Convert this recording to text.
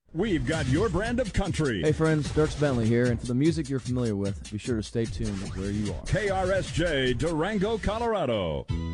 We've got your brand of country. Hey friends, Dirks Bentley here, and for the music you're familiar with, be sure to stay tuned where you are. KRSJ, Durango, Colorado.